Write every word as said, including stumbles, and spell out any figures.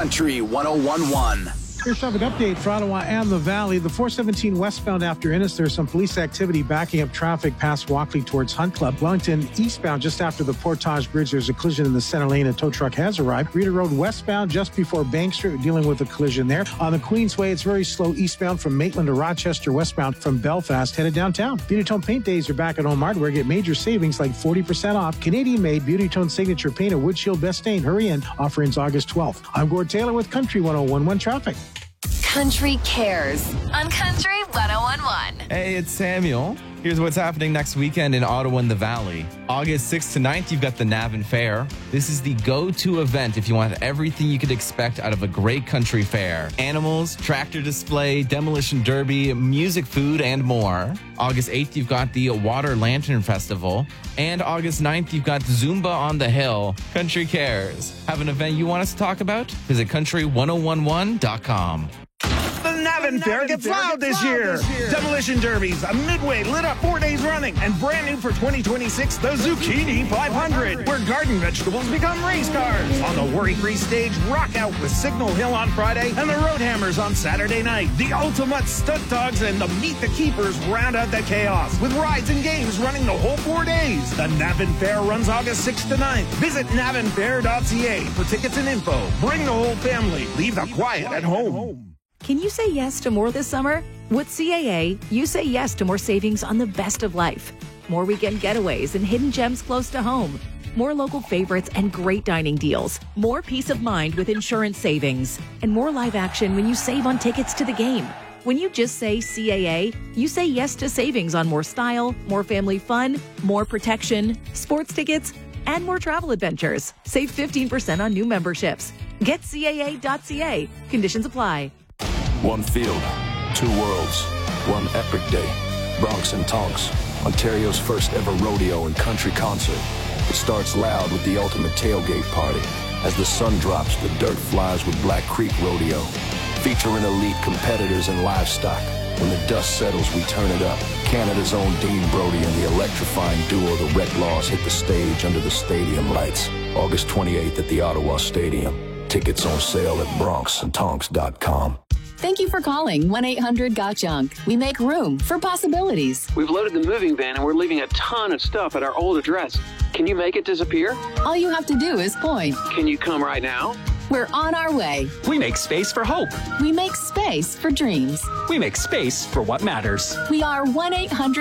Country one oh one point one. Here's traffic update for Ottawa and the Valley. The four seventeen westbound after Innis, there's some police activity backing up traffic past Walkley towards Hunt Club. Wellington eastbound just after the Portage Bridge, there's a collision in the center lane. A tow truck has arrived. Reeder Road westbound just before Bank Street, we're dealing with a collision there. On the Queensway, it's very slow eastbound from Maitland to Rochester, westbound from Belfast, headed downtown. Beautytone paint days are back at Home Hardware. Get major savings like forty percent off. Canadian-made Beautytone Signature Paint, a wood shield best stain. Hurry in. Offer ends August twelfth. I'm Gord Taylor with Country one oh one point one Traffic. Country Cares on Country one oh one point one. Hey, it's Samuel. Here's what's happening next weekend in Ottawa and the Valley. August sixth to ninth, you've got the Navan Fair. This is the go-to event if you want everything you could expect out of a great country fair. Animals, tractor display, demolition derby, music, food, and more. August eighth, you've got the Water Lantern Festival. And August ninth, you've got Zumba on the Hill. Country Cares. Have an event you want us to talk about? Visit country one oh one one dot com. The Navan Fair gets loud this year. Demolition derbies, a midway lit up four days running, and brand new for twenty twenty-six, the Zucchini five hundred, where garden vegetables become race cars. On the worry-free stage, rock out with Signal Hill on Friday and the Roadhammers on Saturday night. The ultimate stunt dogs and the Meet the Keepers round out the chaos, with rides and games running the whole four days. The Navan Fair runs August sixth to ninth. Visit navan fair dot c a for tickets and info. Bring the whole family. Leave the quiet at home. Can you say yes to more this summer? With C A A, you say yes to more savings on the best of life. More weekend getaways and hidden gems close to home. More local favorites and great dining deals. More peace of mind with insurance savings. And more live action when you save on tickets to the game. When you just say C A A, you say yes to savings on more style, more family fun, more protection, sports tickets, and more travel adventures. Save fifteen percent on new memberships. Get C A A dot c a. Conditions apply. One field, two worlds, one epic day. Bronx and Tonks, Ontario's first ever rodeo and country concert. It starts loud with the ultimate tailgate party. As the sun drops, the dirt flies with Black Creek Rodeo. Featuring elite competitors and livestock. When the dust settles, we turn it up. Canada's own Dean Brody and the electrifying duo, the Red Laws, hit the stage under the stadium lights. August twenty-eighth at the Ottawa Stadium. Tickets on sale at bronx and tonks dot com. Thank you for calling one eight hundred got junk. We make room for possibilities. We've loaded the moving van and we're leaving a ton of stuff at our old address. Can you make it disappear? All you have to do is point. Can you come right now? We're on our way. We make space for hope. We make space for dreams. We make space for what matters. We are one eight hundred